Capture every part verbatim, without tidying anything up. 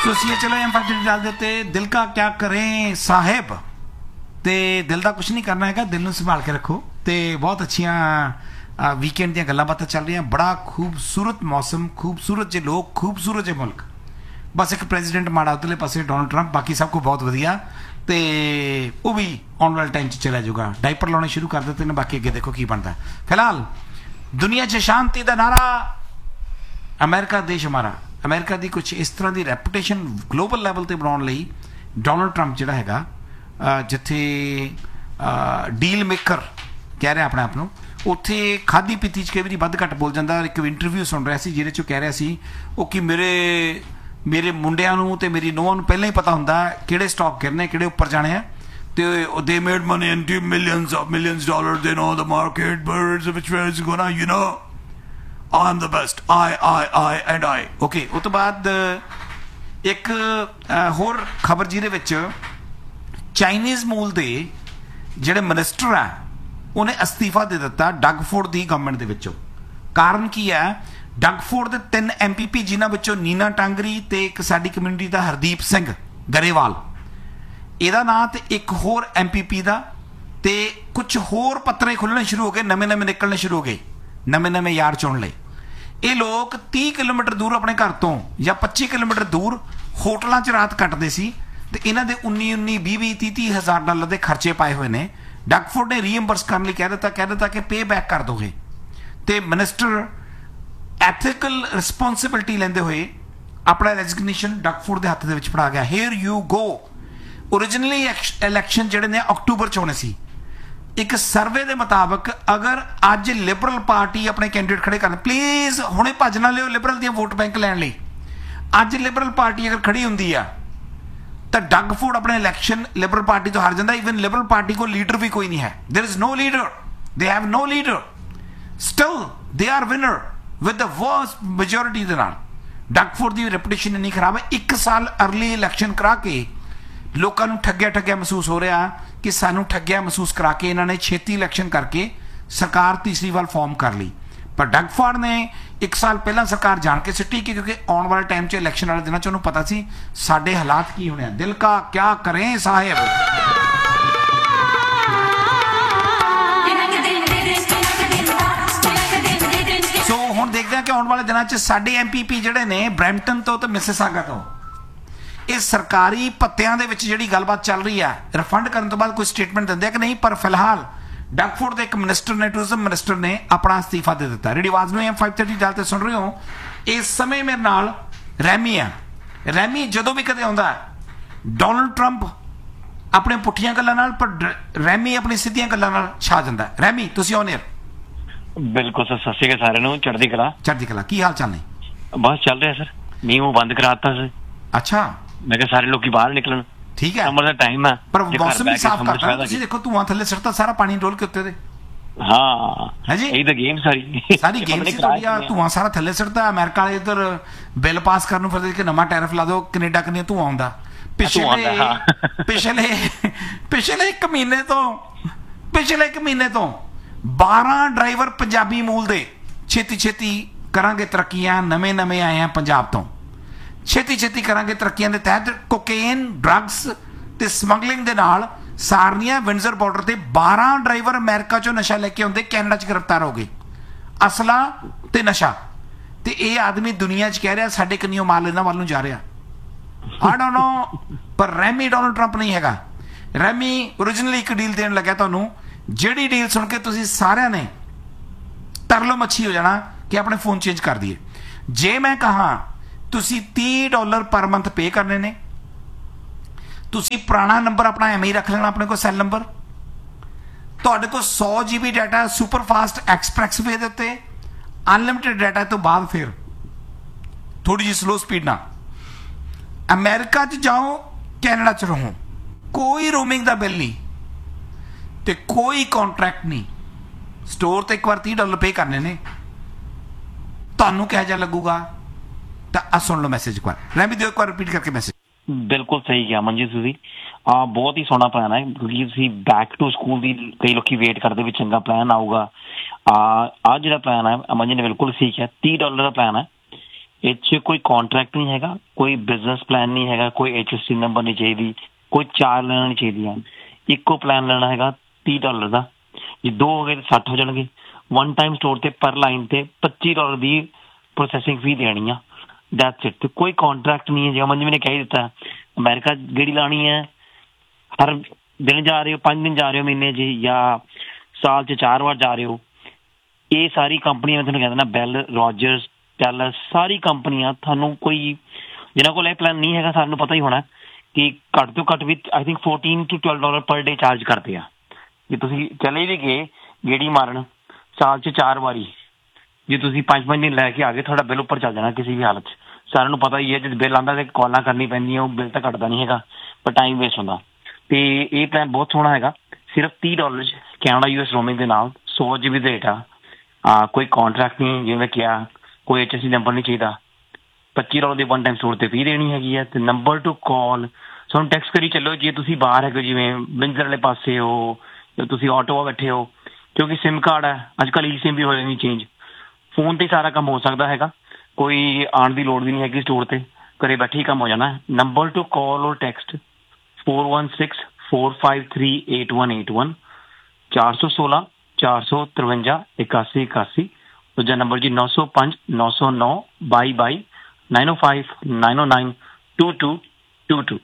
सो सी चलो M fact डाल देते दिल का क्या करें साहेब ते दिल का कुछ नहीं करना है, दिल में संभाल के रखो। तो बहुत अच्छिया वीकेंड दी गल्लां बातां चल रही, बड़ा खूबसूरत मौसम, खूबसूरत जे लोग, खूबसूरत जे मुल्क। बस एक प्रेजिडेंट माड़ा उतले पासे डोनाल्ड ट्रंप, बाकी सब कुछ बहुत वधिया। तो वह भी आने वाले टाइम चला जाऊगा। डायपर लाने शुरू कर देते हैं, बाकी अगे देखो की बनता। फिलहाल दुनिया च शांति का नारा, अमेरिका देश हमारा, अमेरिका की कुछ इस तरह की रैपूटेशन ग्लोबल लैवल पर बनाने लई डोनाल्ड ट्रंप जिहड़ा हैगा जिथे डील मेकर कह रहा अपने आप को, उत्थे खाधी पीती च कई बार वध घट बोल जाता। एक इंटरव्यू सुन रहा सी जिहदे च कह रहा सी वो कि मेरे मेरे मुंडियां नूं ते मेरी नूंहां नूं पहले ही पता हुंदा किहड़े स्टॉक गिरने किहड़े उपर जाने आ, तो they made money into millions of millions dollar, they know the market birds which way is gonna, you know I am the best, I I I and I. Okay, उस तो बाद एक होर खबर जिहदे विच चाइनीज़ मूल के जिहड़े मिनिस्टर आ उन्हें अस्तीफा दे दिता डगफोर्ड की गवर्नमेंट के विचों। कारण की है, डगफोर्ड के तीन एम पी पी जिन्हों विचों नीना टांगरी ते एक साडी कम्यूनिटी का हरदीप सिंह गरेवाल, इहदा नाम ते एक होर एम पी पी का, ते कुछ होर पत्रे खुलने शुरू हो गए, नवे नवे निकलने शुरू हो गए, नवे नवे यार चुन लए। ये लोग तीस किलोमीटर दूर अपने घर तो या पच्ची किलोमीटर दूर होटलों च रात कटते सी, ते इन्हां दे उन्नी उन्नी भी भी तीह तीह हज़ार डॉलर के खर्चे पाए हुए ने। डगफोर्ड ने रीइंबर्स करने लई कह दिता कह दिता कि पे बैक कर दोगे। तो मिनिस्टर एथिकल रिस्पोंसिबिलिटी लेंदे हुए अपना रेजिग्नेशन डगफोर्ड के हत्थ दे विच फड़ा गया। Hair you go. Originally election जिहड़े ने अक्टूबर च होने सी। एक सर्वे के मुताबिक अगर अज लिबरल पार्टी अपने कैंਡੀਡੇਟ खड़े कर, प्लीज़ हुणे भज ना लिओ लिबरल दी वोट बैंक लैण लई, अज लिबरल पार्टी अगर खड़ी हुंदी आ तो डगफोर्ड अपने इलैक्शन लिबरल पार्टी तो हार जाता। इवन लिबरल पार्टी को लीडर भी कोई नहीं है, there is no leader, they have no leader, still they are winner with the worst majority दे नाल। डगफोर्ड की रेपूटेशन इन्नी खराब है, एक साल अर्ली इलैक्शन करा के लोगों को ठग्या ठग्या महसूस हो रहा कि सानू ठग्या महसूस करा के इन्होंने छेती इलैक्शन करके सरकार तीसरी वार फॉर्म कर ली। पर डगफोर्ड ने एक साल पहला सरकार जान के सिटी की, क्योंकि आने वाले टाइम च इलैक्शन वाले दिनों च उन्होंने पता सी साडे हालात की होने। दिल का क्या करें साहेब। सो हुण देखते हैं कि आने वाले दिनों च साडे एम पी पी जिहड़े ने ब्रैम्पटन तो ते मिसिसागा तो ये सरकारी भत्तियां दे विच जिहड़ी गलबात चल रही है, रिफंड करने तो बाद कोई स्टेटमेंट दिंदे कि नहीं। पर फिलहाल डगफोर्ड के एक मिनिस्टर ने, टूरिज्म मिनिस्टर ने अपना इस्तीफा दे दिता। रेडियो आवाज़ में एम फाइव थर्टी डालते सुन रहे हो। इस समय मेरे नाल रैमी है। रैमी जदों भी कदे आउंदा डोनाल्ड ट्रंप अपने पुठियां गल्लां नाल, पर रैमी अपनी सीधियां गल्लां नाल छा जांदा। रैमी तुसीं ऑन एयर। बिल्कुल सर, सत श्री अकाल सारिआं नूं। चढ़दी कला चढ़दी कला, की हाल चाल ने? बस चल रहा सर, मींह बंद कराता सर। अच्छा, मैं कहा सारे लोग बाहर निकलन। ठीक है, समर दा टाइम है, पर मौसम भी साफ करता। तुसीं देखो धुआं थल्ले सिरता सारा पानी डोल के उत्ते दे। हाँ है जी, यही तो गेम सारी सारी गेम सी थोड़ी आ। धुआं सारा थल्ले सिरता। अमेरिका वाले इधर बिल पास करन फिरदे कि नवां टैरिफ ला दो, कनेडा कने धुआं आउंदा। पिछले पिछले पिछले एक महीने तो पिछले एक महीने तो बारह ड्राइवर पंजाबी मूल दे छेती छेती करांगे तरक्कियां, नवे नवे आए हैं पंजाब तो, छेती छेती करांगे तरक्कियां दे तहत कोकेन ड्रग्स ते समगलिंग दे नाल सारनिया विंडसर बॉर्डर ते बारह ड्राइवर अमेरिका चो नशा लेके आउंदे कैनेडा च गिरफ्तार हो गए। असला ते नशा ते ये आदमी दुनिया च कह रहा साडे कन्नियों माल इन्हां वाल नूं जा रहा। आई डोंट नो, पर रैमी डोनाल्ड ट्रंप नहीं हैगा। रैमी ओरिजिनली एक डील देन लग्या तुहानूं, जिहड़ी डील सुन के तुसीं सारिआं ने तरलो मच्छी हो जाना कि अपने फोन चेंज कर दिए। जे मैं कहा तुसी तीह डॉलर पर मंथ पे करने ने, तुसी पुराना नंबर अपना एम ही रख लेना अपने को सैल नंबर, तुहाडे को सौ G B data super fast express वे दे उत्ते अनलिमिटेड डाटा तो बाद फिर थोड़ी जी स्लो स्पीड ना अमेरिका च जाओ, कैनेडा च रहो, कोई रोमिंग का बिल नहीं ते कोई कॉन्ट्रैक्ट नहीं। स्टोर तो एक बार तीह डॉलर पे करने ने, तुहानूं किहो जिहा लगूगा? तो आ सुन लो मैसेज एक बार। रैमी दिओ एक बार रिपीट करके मैसेज। बिल्कुल सही किया मनजीत तुसीं, आ बहुत ही सोहना प्लान है, क्योंकि तुसीं बैक टू स्कूल की कई लोग वेट करते भी चंगा प्लान आऊगा। आ आ जिहड़ा प्लान है मनजी ने बिल्कुल सही किया, तीह डॉलर का प्लान है। ਇਹ 'ਚ ਕੋਈ ਕੌਂਟਰੈਕਟ ਨਹੀਂ ਹੈਗਾ, ਕੋਈ ਬਿਜ਼ਨਸ ਪਲਾਨ ਨਹੀਂ ਹੈਗਾ, ਕੋਈ ਐਚ ਐਸ ਸੀ ਨੰਬਰ ਨਹੀਂ ਚਾਹੀਦੀ, ਕੋਈ ਚਾਰ ਲੈਣਾ ਨਹੀਂ ਚਾਹੀਦੀਆਂ। ਇੱਕੋ ਪਲਾਨ ਲੈਣਾ ਹੈਗਾ ਤੀਹ ਡਾਲਰ ਦਾ, ਜੇ ਦੋ ਹੋ ਗਏ ਤਾਂ ਸੱਠ ਹੋ ਜਾਣਗੇ। ਵਨ ਟਾਈਮ ਸਟੋਰ ਤੇ ਪਰ ਲਾਈਨ ਤੇ ਪੱਚੀ ਡਾਲਰ ਦੀ ਪ੍ਰੋਸੈਸਿੰਗ ਫੀ ਦੇਣੀ ਆ, ਦੈਟਸ ਇਟ। ਤੇ ਕੋਈ ਕੌਂਟਰੈਕਟ ਨਹੀਂ ਹੈ, ਜਿਵੇਂ ਮਨਜੀਤ ਨੇ ਕਹਿ ਹੀ ਦਿੱਤਾ ਅਮਰੀਕਾ ਗੇੜੀ ਲਾਣੀ ਹੈ, ਹਰ ਦਿਨ ਜਾ ਰਹੇ ਹੋ, ਪੰਜ ਦਿਨ ਜਾ ਰਹੇ ਹੋ ਮਹੀਨੇ 'ਚ, ਜਾਂ ਸਾਲ 'ਚ ਚਾਰ ਵਾਰ ਜਾ ਰਹੇ ਹੋ। ਇਹ ਸਾਰੀ ਕੰਪਨੀਆਂ ਮੈਂ ਤੁਹਾਨੂੰ ਕਹਿੰਦਾ ਨਾ, ਬੈਲ, ਰੋਜਰਸ, ਟੈਲਸ, ਸਾਰੀ ਕੰਪਨੀਆਂ ਤੁਹਾਨੂੰ, ਕੋਈ ਜਿਹਨਾਂ ਕੋਲ ਇਹ ਪਲਾਨ ਨਹੀਂ ਹੈਗਾ, ਸਾਨੂੰ ਪਤਾ ਹੀ ਹੋਣਾ ਕਿ ਘੱਟ ਤੋਂ ਘੱਟ ਵੀ I think fourteen to twelve dollar ਪਰ ਡੇ ਚਾਰਜ ਕਰਦੇ ਆ। ਜੇ ਤੁਸੀਂ ਚਲੇ ਵੀ ਗਏ ਗੇੜੀ ਮਾਰਨ ਸਾਲ 'ਚ ਚਾਰ ਵਾਰੀ, ਜੇ ਤੁਸੀਂ ਪੰਜ ਪੰਜ ਦਿਨ ਲੈ ਕੇ ਆ ਗਏ, ਤੁਹਾਡਾ ਬਿੱਲ ਉੱਪਰ ਚੱਲ ਜਾਣਾ ਕਿਸੇ ਵੀ ਹਾਲਤ 'ਚ। ਸਾਰਿਆਂ ਨੂੰ ਪਤਾ ਹੀ ਹੈ, ਜਦ ਬਿੱਲ ਆਉਂਦਾ ਤੇ ਕਾਲਾਂ ਕਰਨੀ ਪੈਂਦੀਆਂ, ਉਹ ਬਿੱਲ ਤਾਂ ਘੱਟਦਾ ਨਹੀਂ ਹੈਗਾ, ਪਰ ਟਾਈਮ ਵੇਸਟ ਹੁੰਦਾ। ਤੇ ਇਹ ਪਲਾਨ ਬਹੁਤ ਸੋਹਣਾ ਹੈਗਾ, ਸਿਰਫ ਤੀਹ ਡਾਲਰ 'ਚ ਕੈਨੇਡਾ ਯੂ ਐਸ ਰੋਮਿੰਗ ਦੇ ਨਾਲ, ਸੌ ਜੀ ਬੀ ਦਾ ਡੇਟਾ, ਕੋਈ ਕੌਂਟਰੈਕਟ ਨਹੀਂ, ਜਿਵੇਂ ਕਿਹਾ ਕੋਈ ਐਚ ਐਸ ਸੀ ਨੰਬਰ ਨਹੀਂ ਚਾਹੀਦਾ, ਪੱਚੀ ਡਾਲਰ ਦੀ ਵਨ ਟਾਈਮ ਸਟੋਰ ਤੇ ਫੀ ਦੇਣੀ ਹੈਗੀ ਹੈ। ਤੇ ਨੰਬਰ ਟੂ ਕਾਲ ਸਾਨੂੰ ਟੈਕਸਟ ਕਰੀ ਚੱਲੋ, ਜੇ ਤੁਸੀਂ ਬਾਹਰ ਹੈਗੇ, ਜਿਵੇਂ ਵਿੰਜ਼ਰ ਵਾਲੇ ਪਾਸੇ ਹੋ, ਜਾਂ ਤੁਸੀਂ ਆਟੋਆ ਬੈਠੇ ਹੋ, ਕਿਉਂਕਿ ਸਿਮ ਕਾਰਡ ਹੈ ਅੱਜ ਕੱਲ੍ਹ, ਈ ਸਿਮ ਵੀ ਹੋ ਜਾਣੀ ਚੇਂਜ, ਫੋਨ ਤੇ ਸਾਰਾ ਕੰਮ ਹੋ ਸਕਦਾ ਹੈਗਾ, ਕੋਈ ਆਉਣ ਦੀ ਲੋੜ ਵੀ ਨਹੀਂ ਹੈਗੀ ਸਟੋਰ ਤੇ, ਘਰੇ ਬੈਠੇ ਹੀ ਕੰਮ ਹੋ ਜਾਣਾ। ਨੰਬਰ ਟੂ ਕਾਲ ਔਰ text four one six four five three eight one eight one, ਚਾਰ ਸੌ ਸੋਲਾਂ ਚਾਰ ਸੌ ਤਰਵੰਜਾ ਇਕਾਸੀ ਇਕਾਸੀ। ਦੂਜਾ ਨੰਬਰ ਜੀ ਨੌ ਸੌ ਪੰਜ ਨੌ ਸੌ ਨੌ ਬਾਈ ਬਾਈ, nine O five nine O nine to to to to.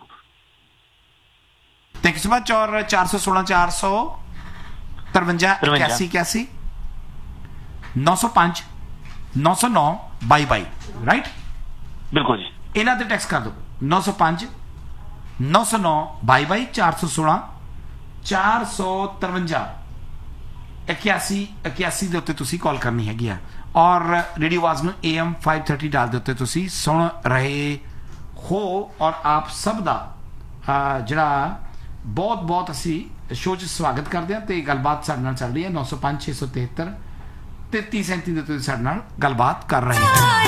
Thank you so much. ਔਰ ਚਾਰ ਸੌ सोलह चार सौ तिरवंजा इक्यासी इक्यासी, नौ सौ पाँच नौ सौ नौ बाई बाई, राइट? बिल्कुल जी, ਇਹਨਾਂ ਤੇ ਟੈਕਸ ਕਰ ਦਿਓ नौ सौ पाँच नौ सौ नौ बाई बाई, चार सौ सोलह चार सौ तिरवंजा इक्यासी इक्यासी ਦੇ ਉੱਤੇ ਤੁਸੀਂ ਕਾਲ ਕਰਨੀ ਹੈਗੀ ਆ। ਔਰ ਰੇਡੀਓ ਆਵਾਜ਼ ਨੂੰ ਏ ਐਮ फाइव थर्टी डाल ਦੇ ਉੱਤੇ ਤੁਸੀਂ ਸੁਣ ਰਹੇ ਹੋ। ਔਰ ਆਪ ਸਭ ਦਾ ਜਿਹੜਾ ਬਹੁਤ ਬਹੁਤ ਅਸੀਂ ਸ਼ੋਅ 'ਚ ਸਵਾਗਤ ਕਰਦੇ ਹਾਂ। ਤੇ ਗੱਲਬਾਤ ਸਾਡੇ ਨਾਲ ਚੱਲ ਰਹੀ ਹੈ नौ सौ पाँच छे सौ तिहत्तर ਤੇਤੀ ਸੈਂਤੀ ਦੇ ਉੱਤੇ ਸਾਡੇ ਨਾਲ ਗੱਲਬਾਤ ਕਰ ਰਹੇ ਹਾਂ।